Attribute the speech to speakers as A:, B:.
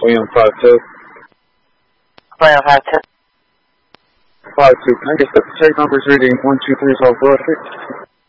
A: William 52.
B: William 52.
A: 52. Can I get the check numbers reading 123 South Broad Street?